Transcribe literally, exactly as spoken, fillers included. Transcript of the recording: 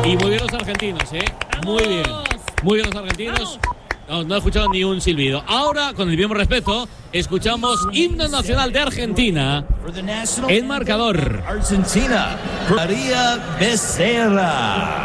Y muy bien los argentinos, ¿eh? Muy bien. Muy bien los argentinos. No, no he escuchado ni un silbido. Ahora, con el mismo respeto, escuchamos himno nacional de Argentina. El marcador. Argentina, María Becerra.